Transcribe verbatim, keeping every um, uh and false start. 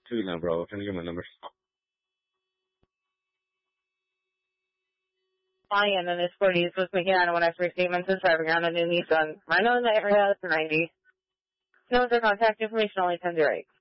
Two now, bro. Can you give my number? Client in his forties was making unannounced statements and driving around a new Nissan. Rhino in the area is ninety. No other contact information, only ten zero eight.